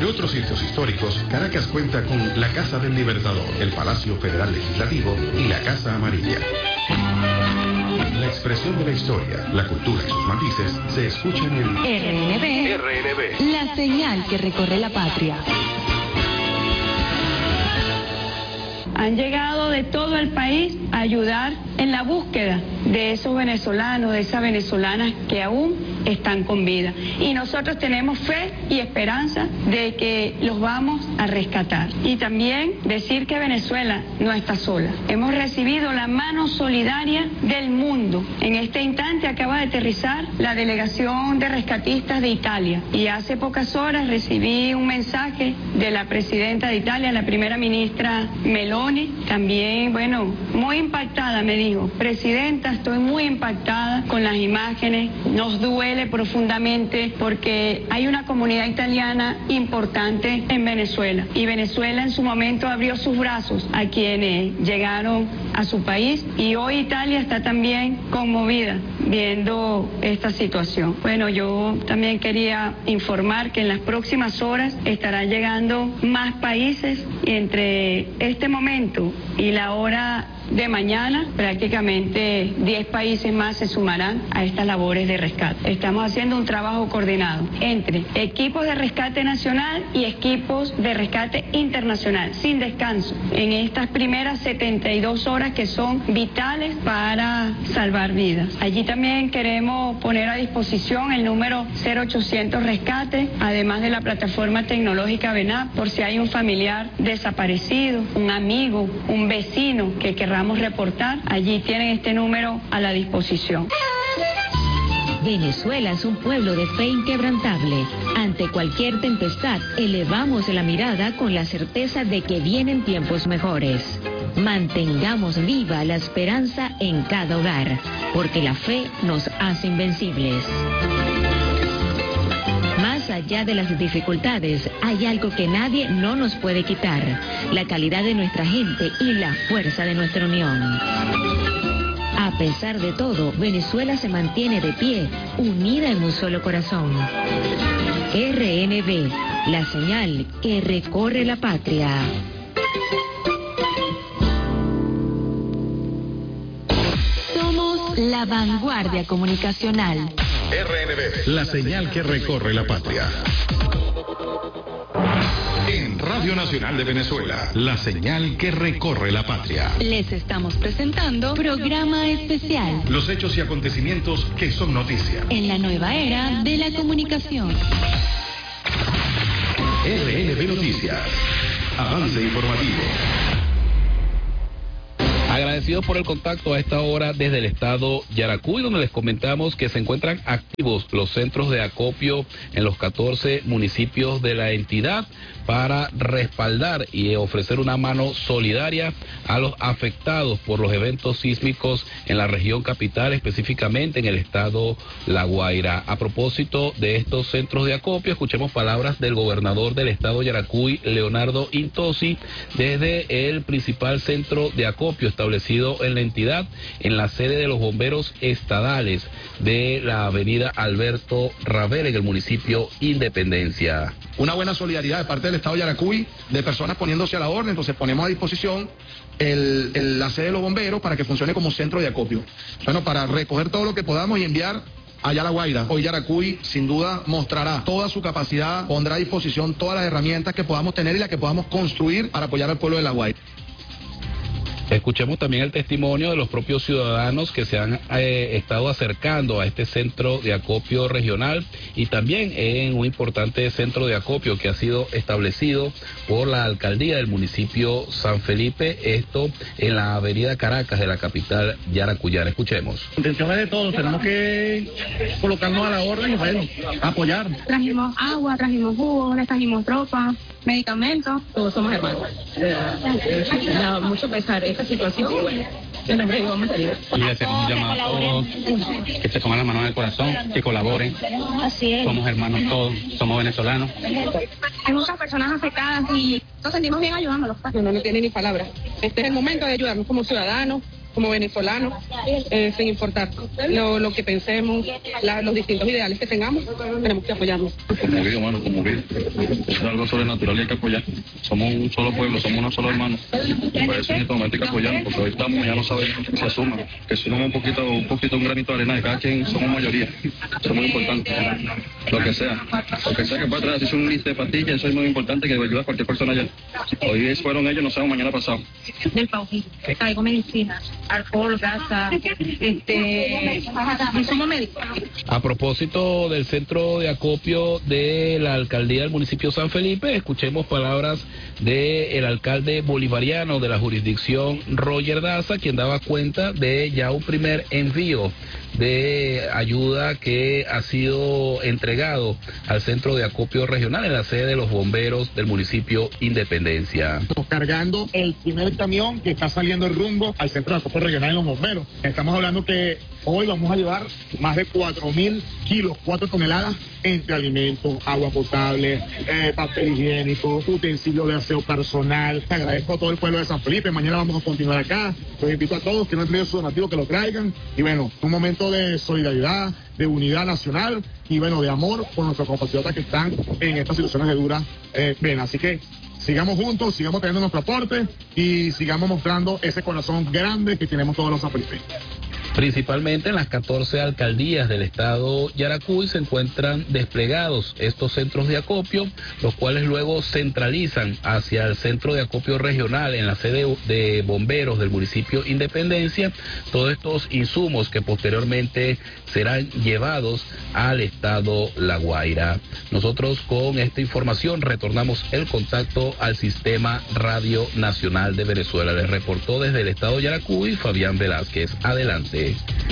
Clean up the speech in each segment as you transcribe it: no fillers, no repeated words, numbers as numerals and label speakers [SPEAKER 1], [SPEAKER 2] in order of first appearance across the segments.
[SPEAKER 1] Entre otros sitios históricos, Caracas cuenta con la Casa del Libertador, el Palacio Federal Legislativo y la Casa Amarilla. La expresión de la historia, la cultura y sus matices se escucha en el
[SPEAKER 2] RNB, la señal que recorre la patria.
[SPEAKER 3] Han llegado de todo el país a ayudar en la búsqueda de esos venezolanos, de esas venezolanas que aún están con vida. Y nosotros tenemos fe y esperanza de que los vamos a rescatar. Y también decir que Venezuela no está sola. Hemos recibido la mano solidaria del mundo. En este instante acaba de aterrizar la delegación de rescatistas de Italia. Y hace pocas horas recibí un mensaje de la presidenta de Italia, la primera ministra Meloni. También, bueno, muy impactada, me dijo: presidenta, estoy muy impactada con las imágenes, nos duele profundamente porque hay una comunidad italiana importante en Venezuela y Venezuela en su momento abrió sus brazos a quienes llegaron a su país y hoy Italia está también conmovida viendo esta situación. Bueno, yo también quería informar que en las próximas horas estarán llegando más países y entre este momento y la hora de mañana, prácticamente 10 países más se sumarán a estas labores de rescate. Estamos haciendo un trabajo coordinado entre equipos de rescate nacional y equipos de rescate internacional, sin descanso, en estas primeras 72 horas que son vitales para salvar vidas. Allí también queremos poner a disposición el número 0800 Rescate, además de la plataforma tecnológica VENAP, por si hay un familiar desaparecido, un amigo, un vecino que querramos reportar, allí tienen este número a la disposición.
[SPEAKER 2] Venezuela es un pueblo de fe inquebrantable. Ante cualquier tempestad, elevamos la mirada con la certeza de que vienen tiempos mejores. Mantengamos viva la esperanza en cada hogar, porque la fe nos hace invencibles. Más allá de las dificultades, hay algo que nadie no nos puede quitar: la calidad de nuestra gente y la fuerza de nuestra unión. A pesar de todo, Venezuela se mantiene de pie, unida en un solo corazón. RNB, la señal que recorre la patria. Somos la vanguardia comunicacional.
[SPEAKER 1] RNB, la señal que recorre la patria. En Radio Nacional de Venezuela, la señal que recorre la patria.
[SPEAKER 2] Les estamos presentando programa especial.
[SPEAKER 1] Los hechos y acontecimientos que son noticia.
[SPEAKER 2] En la nueva era de la comunicación.
[SPEAKER 1] RNB Noticias. Avance informativo.
[SPEAKER 4] Agradecidos por el contacto a esta hora desde el estado Yaracuy, donde les comentamos que se encuentran activos los centros de acopio en los 14 municipios de la entidad para respaldar y ofrecer una mano solidaria a los afectados por los eventos sísmicos en la región capital, específicamente en el estado La Guaira. A propósito de estos centros de acopio, escuchemos palabras del gobernador del estado Yaracuy, Leonardo Intosi, desde el principal centro de acopio establecido en la entidad, en la sede de los bomberos estadales de la avenida Alberto Ravel, en el municipio Independencia.
[SPEAKER 5] Una buena solidaridad de parte del Estado de Yaracuy, de personas poniéndose a la orden. Entonces ponemos a disposición la sede de los bomberos para que funcione como centro de acopio. Bueno, para recoger todo lo que podamos y enviar allá a La Guaira. Hoy Yaracuy sin duda mostrará toda su capacidad, pondrá a disposición todas las herramientas que podamos tener y las que podamos construir para apoyar al pueblo de La Guaira.
[SPEAKER 4] Escuchemos también el testimonio de los propios ciudadanos que se han estado acercando a este centro de acopio regional y también en un importante centro de acopio que ha sido establecido por la alcaldía del municipio San Felipe, esto en la avenida Caracas de la capital yaracuyana. Escuchemos.
[SPEAKER 6] La intención es de todos, tenemos que colocarnos a la orden y bueno, apoyar.
[SPEAKER 7] Trajimos agua, trajimos jugos, les trajimos ropa, medicamentos, todos somos hermanos. Da mucho pesar esta situación y bueno, siempre vamos a salir.
[SPEAKER 8] Y le hacemos un llamado a todos que se pongan la mano en el corazón, que colaboren.
[SPEAKER 7] Así es.
[SPEAKER 8] Somos hermanos todos, somos venezolanos.
[SPEAKER 7] Hay muchas personas afectadas y nos sentimos bien ayudándolos.
[SPEAKER 9] No tiene ni palabras. Este es el momento de ayudarnos como ciudadanos,
[SPEAKER 7] como venezolanos, sin importar lo que pensemos, los distintos ideales que tengamos, tenemos que apoyarnos.
[SPEAKER 8] Como vivo, hermano, como vivo. Es algo sobrenatural y hay que apoyar. Somos un solo pueblo, somos unos solo hermanos. Por eso en este momento hay que apoyarnos, porque hoy estamos, ya no sabemos que se asuman. Que si no un poquito, un granito de arena de cada quien, somos mayoría. Eso es muy importante. Lo que sea que pueda traer, si es un liste de pastillas, eso es muy importante, que ayuda a cualquier persona allá. Hoy fueron ellos, no sabemos mañana pasado.
[SPEAKER 7] Del Pauji, traigo medicina, alcohol, gasa, insumo médico.
[SPEAKER 4] A propósito del centro de acopio de la alcaldía del municipio San Felipe, escuchemos palabras del alcalde bolivariano de la jurisdicción, Roger Daza, quien daba cuenta de ya un primer envío de ayuda que ha sido entregado al centro de acopio regional en la sede de los bomberos del municipio Independencia.
[SPEAKER 6] Cargando el primer camión que está saliendo el rumbo al centro de acopio regional de los bomberos. Estamos hablando que hoy vamos a llevar más de 4.000 kilos, 4 toneladas entre alimentos, agua potable, papel higiénico, utensilios de aseo personal. Te agradezco a todo el pueblo de San Felipe. Mañana vamos a continuar acá. Los invito a todos que no han traído su donativo que lo traigan. Y bueno, un momento de solidaridad, de unidad nacional y bueno, de amor por nuestros compatriotas que están en estas situaciones de dura pena. Así que sigamos juntos, sigamos teniendo nuestro aporte y sigamos mostrando ese corazón grande que tenemos todos los sanfelipeños.
[SPEAKER 4] Principalmente en las 14 alcaldías del estado Yaracuy se encuentran desplegados estos centros de acopio, los cuales luego centralizan hacia el centro de acopio regional en la sede de bomberos del municipio Independencia, todos estos insumos que posteriormente serán llevados al estado La Guaira. Nosotros con esta información retornamos el contacto al Sistema Radio Nacional de Venezuela. Les reportó desde el estado Yaracuy Fabián Velázquez. Adelante.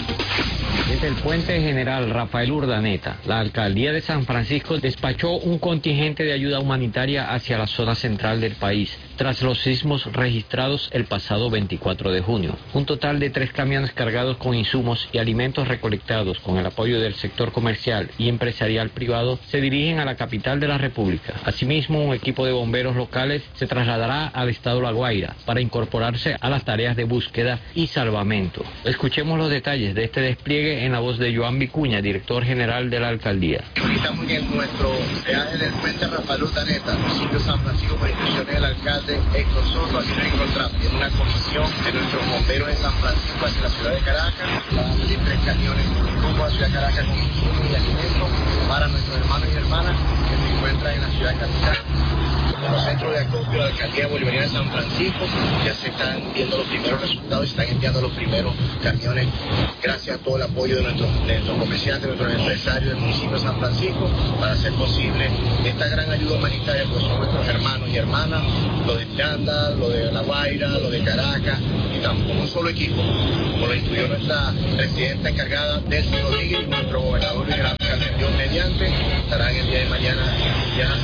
[SPEAKER 9] Desde el puente general Rafael Urdaneta, la alcaldía de San Francisco despachó un contingente de ayuda humanitaria hacia la zona central del país, tras los sismos registrados el pasado 24 de junio. Un total de 3 camiones cargados con insumos y alimentos recolectados con el apoyo del sector comercial y empresarial privado se dirigen a la capital de la República. Asimismo, un equipo de bomberos locales se trasladará al estado La Guaira para incorporarse a las tareas de búsqueda y salvamento. Escuchemos los detalles de este despliegue en la voz de Joan Vicuña, director general de la alcaldía.
[SPEAKER 10] Estamos en nuestro peaje del puente Rafael Urdaneta, municipio San Francisco, por instrucciones del alcalde Héctor Soto. Aquí nos encontramos en una comisión de nuestros bomberos en San Francisco hacia la ciudad de Caracas. Van a salir 3 camiones rumbo a la ciudad de Caracas con insumos y alimentos para nuestros hermanos y hermanas que se encuentran en la ciudad capital. En los centros de acopio de la alcaldía bolivariana de San Francisco ya se están viendo los primeros resultados, se están enviando los primeros camiones gracias a todo el apoyo de nuestros comerciantes, de nuestros empresarios del municipio de San Francisco para hacer posible esta gran ayuda humanitaria, porque son nuestros hermanos y hermanas, los de Chanda, los de La Guaira, los de Caracas, y estamos como un solo equipo, como lo instruyó nuestra presidenta encargada, Delcy Rodríguez, y nuestro gobernador y gran alcalde Dios mediante, estarán el día de mañana ya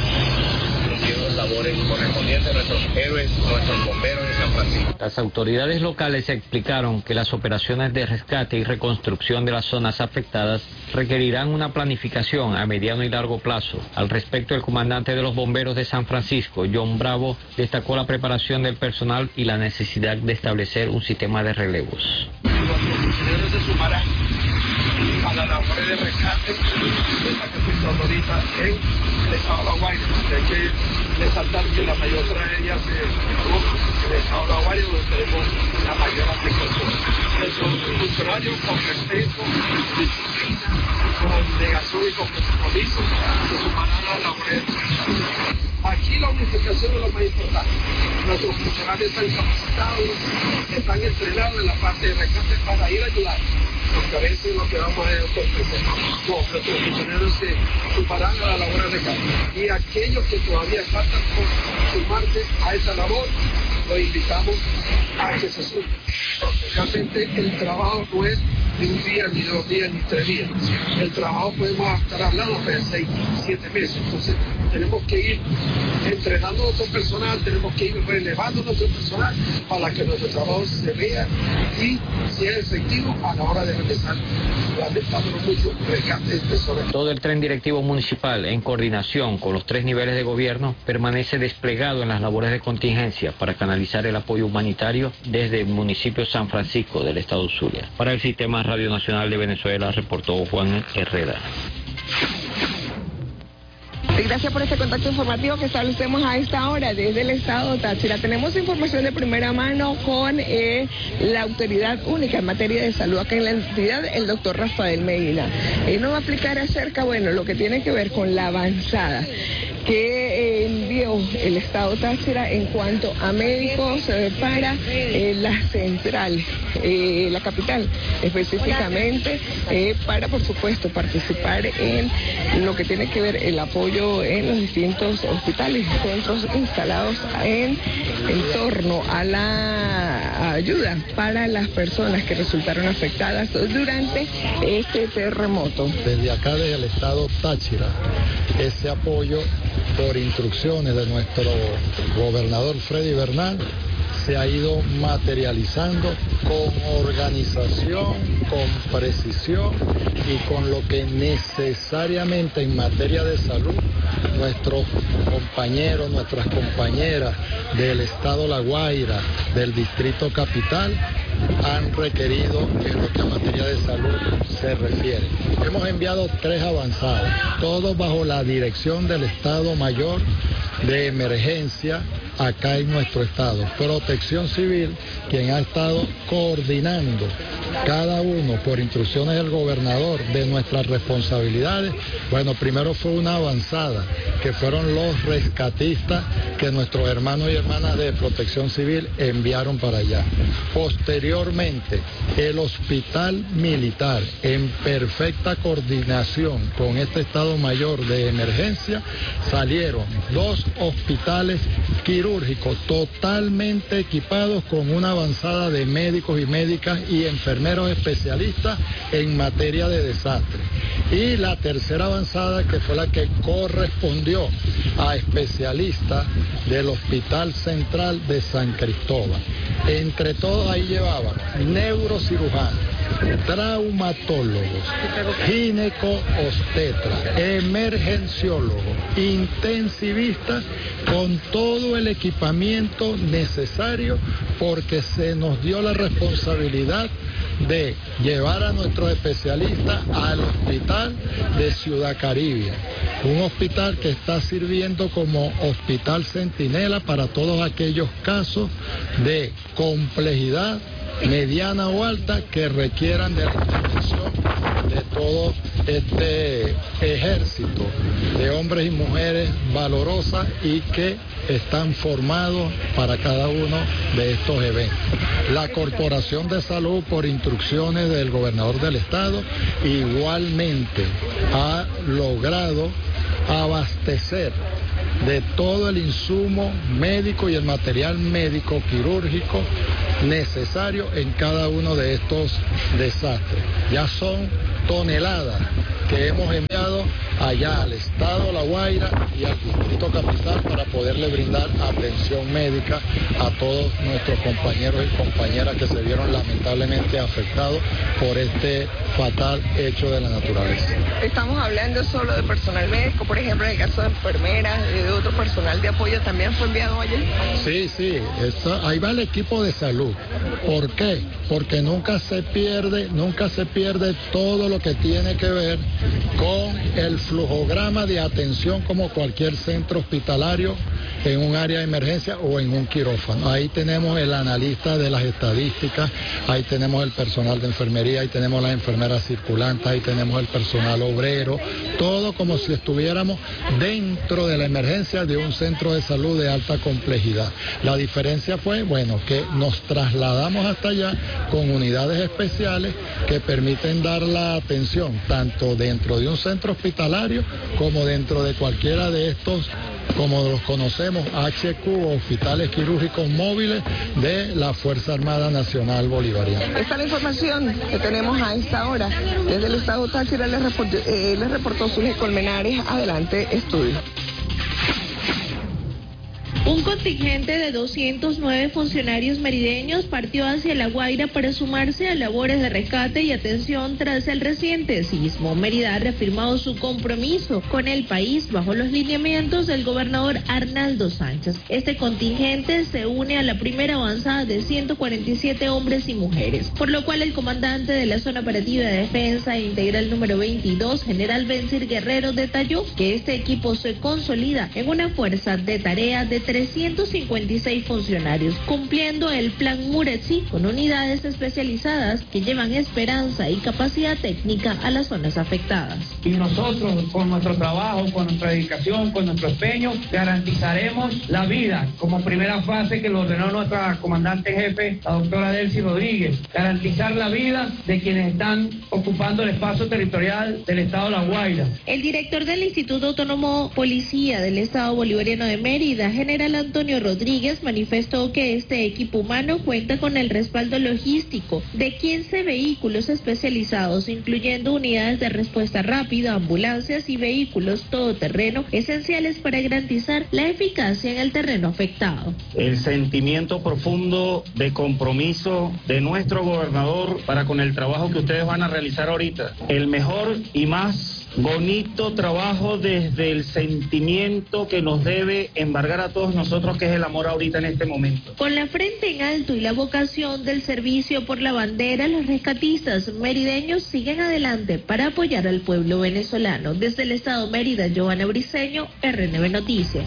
[SPEAKER 10] las labores correspondientes de nuestros héroes, nuestros bomberos de San Francisco.
[SPEAKER 9] Las autoridades locales explicaron que las operaciones de rescate y reconstrucción de las zonas afectadas requerirán una planificación a mediano y largo plazo. Al respecto, el comandante de los bomberos de San Francisco, John Bravo, destacó la preparación del personal y la necesidad de establecer un sistema de relevos.
[SPEAKER 11] Los funcionarios se sumarán a la labor de rescate esta que se hizo ahorita en el estado de La Guaira. Hay que resaltar que la mayor tragedia se produjo en el estado de La Guaira, donde tenemos la mayor afectación. Nuestros funcionarios con respeto, disciplina, con negación y con compromiso se sumarán a la labor de rescate. Aquí la unificación es lo más importante. Nuestros funcionarios están capacitados, están entrenados en la parte de rescate para ir a ayudar. Porque a veces lo que vamos a sorprender. No, nuestros funcionarios se sumarán a la labor de rescate. Y aquellos que todavía faltan por sumarse a esa labor, los invitamos a que se sumen. Realmente el trabajo no es de un día, ni 2 días, ni 3 días. El trabajo podemos estar hablando de 6, 7 meses. Entonces, tenemos que ir entrenando a nuestro personal, tenemos que ir relevando a nuestro personal para que nuestro trabajo se vea y sea efectivo a la hora de realizar lamentándonos mucho rescate de personas.
[SPEAKER 9] Todo el tren directivo municipal, en coordinación con los 3 niveles de gobierno, permanece desplegado en las labores de contingencia para canalizar el apoyo humanitario desde el municipio San Francisco del estado Zulia. Para el Sistema Radio Nacional de Venezuela, reportó Juan Herrera.
[SPEAKER 12] Gracias por este contacto informativo que establecemos a esta hora desde el estado Táchira. Tenemos información de primera mano con la autoridad única en materia de salud acá en la entidad, el doctor Rafael Medina. Él nos va a explicar acerca, lo que tiene que ver con la avanzada que envió el estado Táchira en cuanto a médicos para la central, la capital, específicamente para, por supuesto, participar en lo que tiene que ver el apoyo en los distintos hospitales y centros instalados en torno a la ayuda para las personas que resultaron afectadas durante este terremoto.
[SPEAKER 13] Desde acá, desde el estado Táchira, ese apoyo por instrucciones de nuestro gobernador Freddy Bernal se ha ido materializando con organización, con precisión y con lo que necesariamente en materia de salud nuestros compañeros, nuestras compañeras del estado La Guaira, del distrito capital, han requerido en lo que a materia de salud se refiere. Hemos enviado 3 avanzadas, todos bajo la dirección del Estado Mayor de Emergencia acá en nuestro estado. Protección Civil, quien ha estado coordinando cada uno por instrucciones del gobernador de nuestras responsabilidades. Primero fue una avanzada, que fueron los rescatistas que nuestros hermanos y hermanas de Protección Civil enviaron para allá. Posteriormente, el Hospital Militar, en perfecta coordinación con este Estado Mayor de Emergencia, salieron 2 hospitales quirúrgicos totalmente equipados con una avanzada de médicos y médicas y enfermeros especialistas en materia de desastre. Y la tercera avanzada, que fue la que correspondió a especialistas del Hospital Central de San Cristóbal. Entre todos ahí llevaban neurocirujanos, traumatólogos, gineco-obstetras, emergenciólogos, intensivistas, con todo el equipamiento necesario, porque se nos dio la responsabilidad de llevar a nuestros especialistas al hospital de Ciudad Caribia, un hospital que está sirviendo como hospital centinela para todos aquellos casos de complejidad mediana o alta que requieran de la intervención de todo este ejército de hombres y mujeres valorosas y que están formados para cada uno de estos eventos. La Corporación de Salud, por instrucciones del gobernador del estado, igualmente ha logrado abastecer de todo el insumo médico y el material médico quirúrgico necesario en cada uno de estos desastres. Ya son toneladas que hemos enviado allá al estado La Guaira y al distrito capital para poderle brindar atención médica a todos nuestros compañeros y compañeras que se vieron lamentablemente afectados por este fatal hecho de la naturaleza.
[SPEAKER 12] Estamos hablando solo de personal médico, por ejemplo, en el caso de enfermeras, de otro personal de apoyo también fue enviado allí.
[SPEAKER 13] Sí, ahí va el equipo de salud. ¿Por qué? Porque nunca se pierde todo lo que tiene que ver con el flujograma de atención como cualquier centro hospitalario en un área de emergencia o en un quirófano. Ahí tenemos el analista de las estadísticas, ahí tenemos el personal de enfermería, ahí tenemos las enfermeras circulantes, ahí tenemos el personal obrero, todo como si estuviéramos dentro de la emergencia de un centro de salud de alta complejidad. La diferencia fue, que nos trasladamos hasta allá con unidades especiales que permiten dar la atención tanto dentro de un centro hospitalario como dentro de cualquiera de estos, como los conocemos, HQ, hospitales quirúrgicos móviles de la Fuerza Armada Nacional Bolivariana.
[SPEAKER 12] Esta es la información que tenemos a esta hora. Desde el estado Táchira les reportó Zully Colmenares. Adelante, estudio.
[SPEAKER 14] Un contingente de 209 funcionarios merideños partió hacia La Guaira para sumarse a labores de rescate y atención tras el reciente sismo. Mérida ha reafirmado su compromiso con el país bajo los lineamientos del gobernador Arnaldo Sánchez. Este contingente se une a la primera avanzada de 147 hombres y mujeres, por lo cual el comandante de la Zona Operativa de Defensa Integral número 22, general Bencir Guerrero, detalló que este equipo se consolida en una fuerza de tarea de 356 funcionarios, cumpliendo el plan Muretsi con unidades especializadas que llevan esperanza y capacidad técnica a las zonas afectadas.
[SPEAKER 15] Y nosotros, con nuestro trabajo, con nuestra dedicación, con nuestro empeño, garantizaremos la vida como primera fase que lo ordenó nuestra comandante jefe, la doctora Delcy Rodríguez, garantizar la vida de quienes están ocupando el espacio territorial del Estado de La Guaira.
[SPEAKER 14] El director del Instituto Autónomo Policía del Estado Bolivariano de Mérida, general Antonio Rodríguez, manifestó que este equipo humano cuenta con el respaldo logístico de 15 vehículos especializados, incluyendo unidades de respuesta rápida, ambulancias y vehículos todoterreno, esenciales para garantizar la eficacia en el terreno afectado.
[SPEAKER 16] El sentimiento profundo de compromiso de nuestro gobernador para con el trabajo que ustedes van a realizar ahorita. El mejor y más bonito trabajo desde el sentimiento que nos debe embargar a todos nosotros, que es el amor ahorita en este momento.
[SPEAKER 14] Con la frente en alto y la vocación del servicio por la bandera, los rescatistas merideños siguen adelante para apoyar al pueblo venezolano. Desde el estado Mérida, Joana Briceño, RNB Noticias.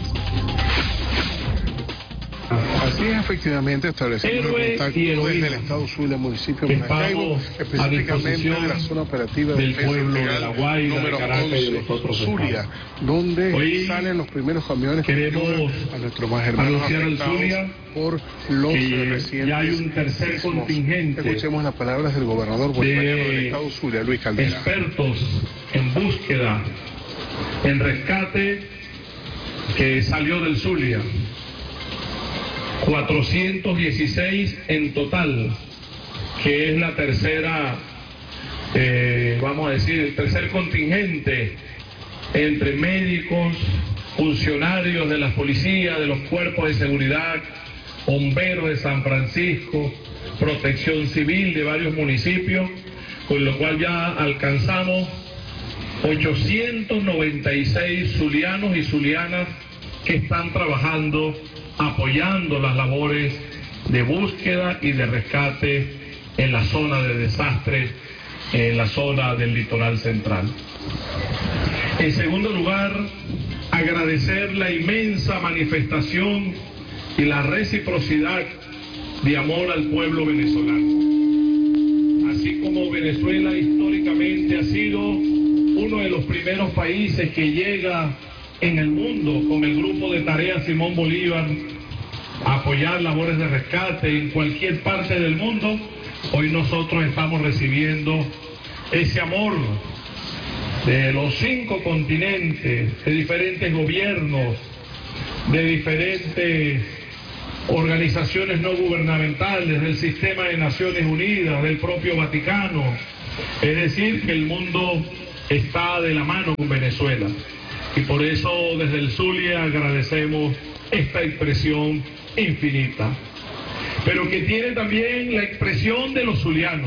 [SPEAKER 17] Así es, efectivamente, establecemos el contacto desde el Estado Zulia, municipio de Maracaibo, específicamente de la zona operativa del pueblo de La Guaira, número 11, Zulia, donde hoy salen los primeros camiones que llevan a nuestros más hermanos afectados por los recientes
[SPEAKER 18] ya hay un tercer contingente.
[SPEAKER 17] Escuchemos las palabras del gobernador bolivariano del Estado Zulia, Luis Caldera.
[SPEAKER 18] Expertos en búsqueda, en rescate, que salió del Zulia. 416 en total, que es la tercera, vamos a decir, el tercer contingente entre médicos, funcionarios de la policía, de los cuerpos de seguridad, bomberos de San Francisco, protección civil de varios municipios, con lo cual ya alcanzamos 896 zulianos y zulianas que están trabajando, apoyando las labores de búsqueda y de rescate en la zona de desastre, en la zona del litoral central. En segundo lugar, agradecer la inmensa manifestación y la reciprocidad de amor al pueblo venezolano. Así como Venezuela históricamente ha sido uno de los primeros países que llega en el mundo con el grupo de tarea Simón Bolívar a apoyar labores de rescate en cualquier parte del mundo, hoy nosotros estamos recibiendo ese amor de los 5 continentes, de diferentes gobiernos, de diferentes organizaciones no gubernamentales, del sistema de Naciones Unidas, del propio Vaticano. Es decir, que el mundo está de la mano con Venezuela. Y por eso desde el Zulia agradecemos esta expresión infinita, pero que tiene también la expresión de los zulianos.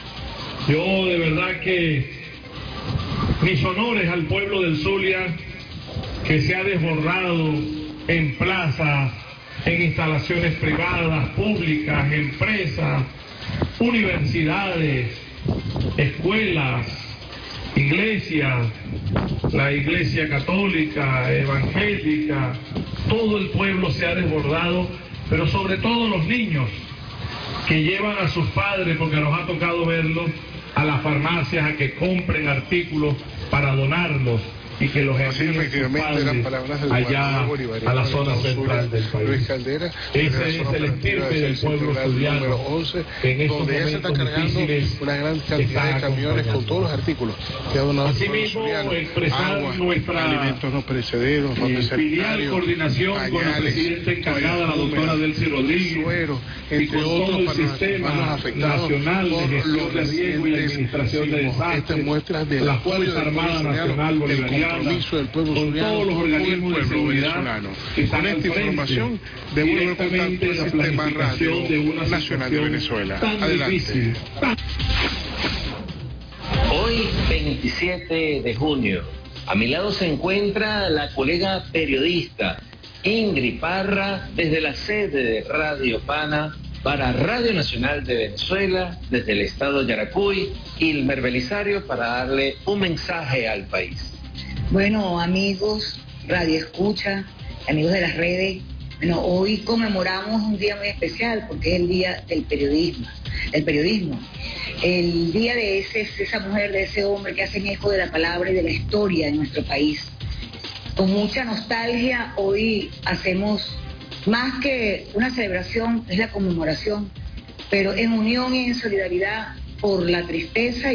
[SPEAKER 18] Yo de verdad que mis honores al pueblo del Zulia, que se ha desbordado en plazas, en instalaciones privadas, públicas, empresas, universidades, escuelas, iglesias, la iglesia católica, evangélica, todo el pueblo se ha desbordado, pero sobre todo los niños que llevan a sus padres, porque nos ha tocado verlos, a las farmacias a que compren artículos para donarlos y que los envíen
[SPEAKER 17] efectivamente eran palabras del
[SPEAKER 18] allá a la zona central del país.
[SPEAKER 17] Luis Caldera,
[SPEAKER 18] ese es el estirpe del pueblo zuliano,
[SPEAKER 17] número 11, donde ya se está cargando una gran cantidad de camiones con todos los artículos que ha donado el pueblo zuliano: agua,
[SPEAKER 18] nuestra
[SPEAKER 17] alimentos no perecederos, papel
[SPEAKER 18] filial coordinación
[SPEAKER 17] pañales,
[SPEAKER 18] con la presidenta encargada, la doctora Delcy Rodríguez,
[SPEAKER 17] suero,
[SPEAKER 18] y con todo el sistema nacional de gestión de riesgo y administración de desastres,
[SPEAKER 17] estas muestras de
[SPEAKER 18] la Fuerza Armada Nacional Bolivariana,
[SPEAKER 17] compromiso del pueblo zuliano
[SPEAKER 18] todos los
[SPEAKER 17] con el
[SPEAKER 18] organismos de
[SPEAKER 17] pueblo
[SPEAKER 18] seguridad
[SPEAKER 17] venezolano.
[SPEAKER 18] que están
[SPEAKER 17] Con esta
[SPEAKER 18] al frente
[SPEAKER 17] información devuelvo el contacto
[SPEAKER 18] directamente
[SPEAKER 17] del
[SPEAKER 18] la
[SPEAKER 17] Sistema Radio
[SPEAKER 18] planificación de una
[SPEAKER 17] Nacional de Venezuela.
[SPEAKER 18] tan
[SPEAKER 17] Adelante.
[SPEAKER 18] difícil.
[SPEAKER 19] Hoy, 27 de junio, a mi lado se encuentra la colega periodista Ingrid Parra desde la sede de Radio Pana para Radio Nacional de Venezuela, desde el estado Yaracuy, Ilmer Belisario, para darle un mensaje al país.
[SPEAKER 20] Bueno, amigos, Radio Escucha, amigos de las redes, bueno, hoy conmemoramos un día muy especial porque es el día del periodismo. El día de esa mujer, de ese hombre que hacen eco de la palabra y de la historia de nuestro país. Con mucha nostalgia, hoy hacemos más que una celebración, es la conmemoración, pero en unión y en solidaridad por la tristeza y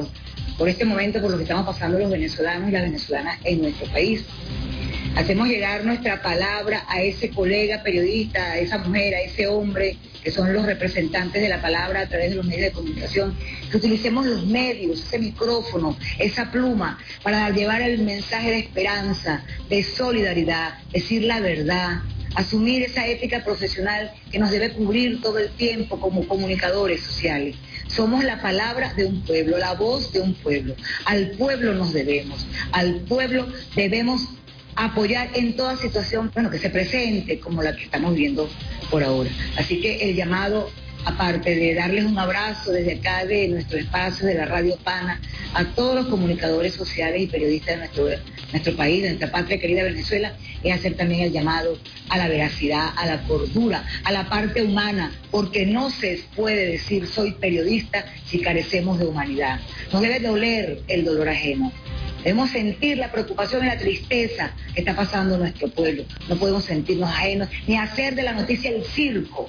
[SPEAKER 20] por este momento, por lo que estamos pasando los venezolanos y las venezolanas en nuestro país. Hacemos llegar nuestra palabra a ese colega periodista, a esa mujer, a ese hombre, que son los representantes de la palabra a través de los medios de comunicación, que utilicemos los medios, ese micrófono, esa pluma, para llevar el mensaje de esperanza, de solidaridad, decir la verdad, asumir esa ética profesional que nos debe cubrir todo el tiempo como comunicadores sociales. Somos la palabra de un pueblo, la voz de un pueblo. Al pueblo nos debemos, al pueblo debemos apoyar en toda situación, que se presente como la que estamos viendo por ahora. Así que el llamado, aparte de darles un abrazo desde acá de nuestro espacio de la Radio Pana, a todos los comunicadores sociales y periodistas de nuestro país, de nuestra patria querida Venezuela, es hacer también el llamado a la veracidad, a la cordura, a la parte humana, porque no se puede decir soy periodista si carecemos de humanidad. Nos debe doler el dolor ajeno. Debemos sentir la preocupación y la tristeza que está pasando nuestro pueblo. No podemos sentirnos ajenos ni hacer de la noticia el circo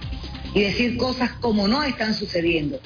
[SPEAKER 20] y decir cosas como no están sucediendo.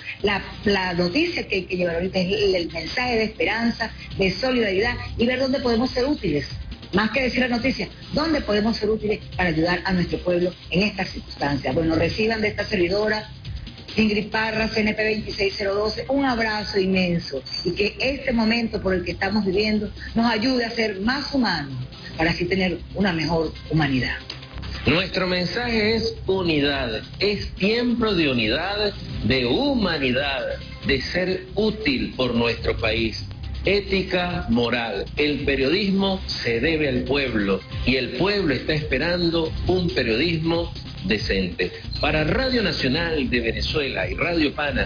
[SPEAKER 20] La noticia que hay que llevar ahorita es el mensaje de esperanza, de solidaridad y ver dónde podemos ser útiles. Más que decir la noticia, dónde podemos ser útiles para ayudar a nuestro pueblo en estas circunstancias. Bueno, reciban de esta servidora Ingrid Parra, CNP 26012, un abrazo inmenso y que este momento por el que estamos viviendo nos ayude a ser más humanos para así tener una mejor humanidad.
[SPEAKER 19] Nuestro mensaje es unidad, es tiempo de unidad, de humanidad, de ser útil por nuestro país. Ética, moral. El periodismo se debe al pueblo y el pueblo está esperando un periodismo decente. Para Radio Nacional de Venezuela y Radio Pana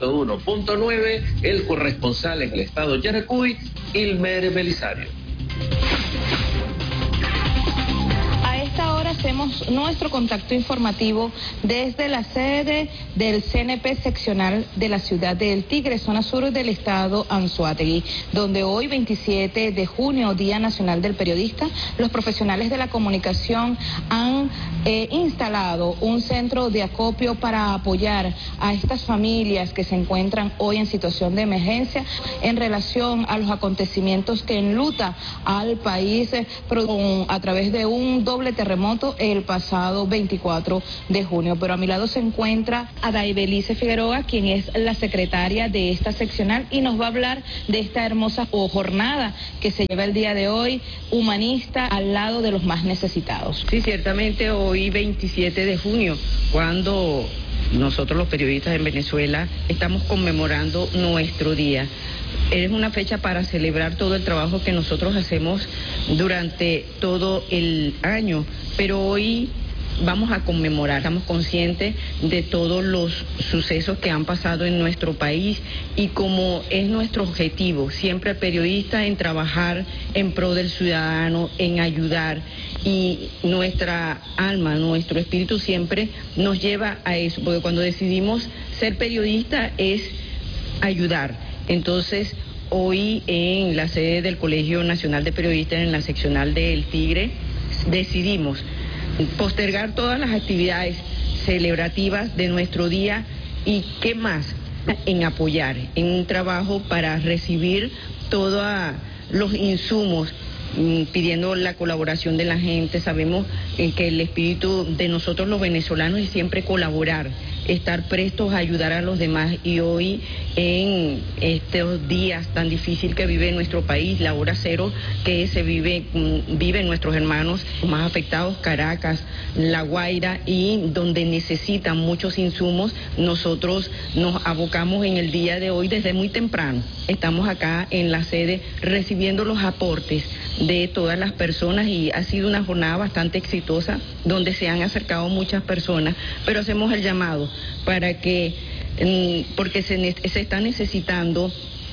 [SPEAKER 19] 101.9, el corresponsal en el estado Yaracuy, Ilmer Belisario.
[SPEAKER 21] Ahora hacemos nuestro contacto informativo desde la sede del CNP seccional de la ciudad del Tigre, zona sur del estado Anzoátegui, donde hoy 27 de junio, Día Nacional del Periodista, los profesionales de la comunicación han instalado un centro de acopio para apoyar a estas familias que se encuentran hoy en situación de emergencia en relación a los acontecimientos que enluta al país a través de un doble terremoto el pasado 24 de junio. Pero a mi lado se encuentra Adaibelice Figueroa, quien es la secretaria de esta seccional y nos va a hablar de esta hermosa jornada que se lleva el día de hoy, humanista, al lado de los más necesitados.
[SPEAKER 22] Sí, ciertamente hoy 27 de junio, cuando nosotros los periodistas en Venezuela estamos conmemorando nuestro día. Es una fecha para celebrar todo el trabajo que nosotros hacemos durante todo el año, pero hoy vamos a conmemorar. Estamos conscientes de todos los sucesos que han pasado en nuestro país y como es nuestro objetivo, siempre periodista, en trabajar en pro del ciudadano, en ayudar, y nuestra alma, nuestro espíritu siempre nos lleva a eso, porque cuando decidimos ser periodista es ayudar. Entonces, hoy en la sede del Colegio Nacional de Periodistas, en la seccional del Tigre, decidimos postergar todas las actividades celebrativas de nuestro día y qué más, en apoyar en un trabajo para recibir todos los insumos pidiendo la colaboración de la gente. Sabemos que el espíritu de nosotros los venezolanos es siempre colaborar, estar prestos a ayudar a los demás, y hoy en estos días tan difíciles que vive nuestro país, la hora cero que se viven nuestros hermanos más afectados, Caracas, La Guaira, y donde necesitan muchos insumos, nosotros nos abocamos en el día de hoy desde muy temprano. Estamos acá en la sede recibiendo los aportes de todas las personas, y ha sido una jornada bastante exitosa donde se han acercado muchas personas, pero hacemos el llamado para que, porque se está necesitando.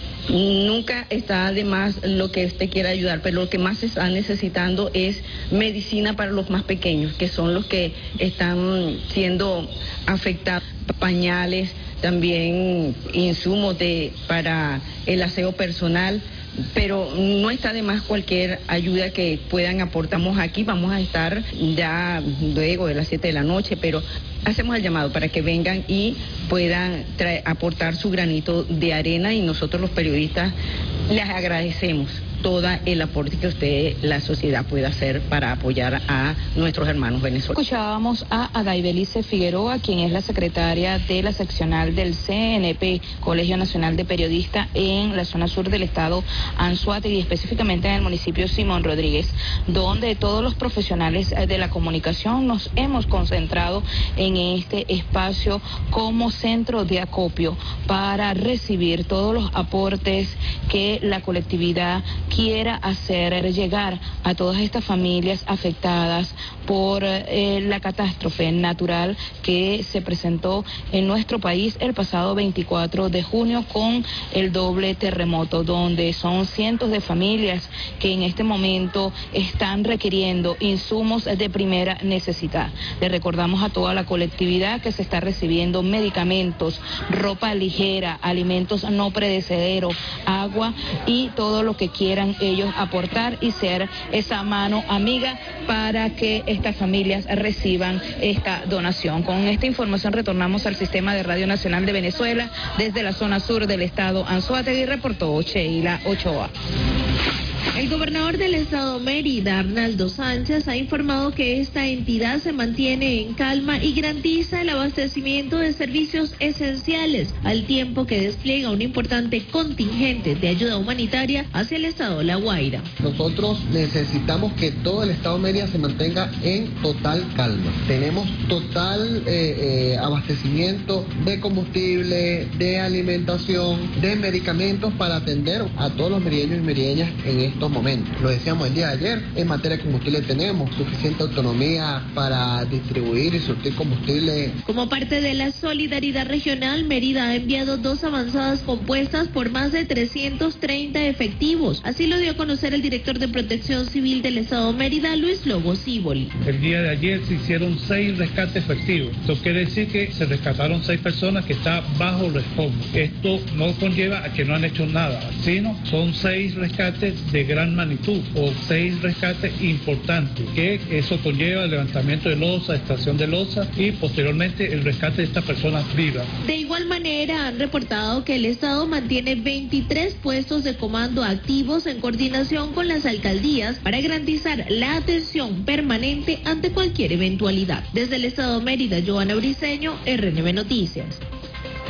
[SPEAKER 22] Nunca está de más lo que usted quiera ayudar, pero lo que más se está necesitando es medicina para los más pequeños, que son los que están siendo afectados, pañales, también insumos para el aseo personal. Pero no está de más cualquier ayuda que puedan aportamos aquí. Vamos a estar ya luego de las 7 de la noche, pero hacemos el llamado para que vengan y puedan aportar su granito de arena, y nosotros los periodistas les agradecemos todo el aporte que usted, la sociedad, pueda hacer para apoyar a nuestros hermanos venezolanos.
[SPEAKER 21] Escuchábamos a Adaibelice Figueroa, quien es la secretaria de la seccional del CNP, Colegio Nacional de Periodistas, en la zona sur del estado Anzoátegui, específicamente en el municipio Simón Rodríguez, donde todos los profesionales de la comunicación nos hemos concentrado en este espacio como centro de acopio para recibir todos los aportes que la colectividad quiera hacer llegar a todas estas familias afectadas por la catástrofe natural que se presentó en nuestro país el pasado 24 de junio con el doble terremoto, donde son cientos de familias que en este momento están requiriendo insumos de primera necesidad. Le recordamos a toda la colectividad que se está recibiendo medicamentos, ropa ligera, alimentos no perecederos, agua y todo lo que quieran ellos aportar y ser esa mano amiga para que estas familias reciban esta donación. Con esta información retornamos al Sistema de Radio Nacional de Venezuela desde la zona sur del estado Anzoátegui, reportó Sheila Ochoa.
[SPEAKER 14] El gobernador del estado Mérida, Arnaldo Sánchez, ha informado que esta entidad se mantiene en calma y garantiza el abastecimiento de servicios esenciales, al tiempo que despliega un importante contingente de ayuda humanitaria hacia el estado La Guaira.
[SPEAKER 2] Nosotros necesitamos que todo el estado Mérida se mantenga en total calma. Tenemos total abastecimiento de combustible, de alimentación, de medicamentos para atender a todos los merideños y merideñas en estos momentos. Lo decíamos el día de ayer, en materia de combustible tenemos suficiente autonomía para distribuir y surtir combustible.
[SPEAKER 14] Como parte de la solidaridad regional, Mérida ha enviado 2 avanzadas compuestas por más de 330 efectivos. Así lo dio a conocer el director de Protección Civil del estado Mérida, Luis Lobo Ciboli.
[SPEAKER 3] El día de ayer se hicieron 6 rescates efectivos. Esto quiere decir que se rescataron 6 personas que están bajo los escombros. Esto no conlleva a que no han hecho nada, sino son 6 rescates de gran magnitud o 6 rescates importantes, que eso conlleva el levantamiento de losa, extracción de losa y posteriormente el rescate de estas personas vivas.
[SPEAKER 14] De igual manera han reportado que el estado mantiene 23 puestos de comando activos en coordinación con las alcaldías para garantizar la atención permanente ante cualquier eventualidad. Desde el estado Mérida, Joana Briceño, RNB Noticias.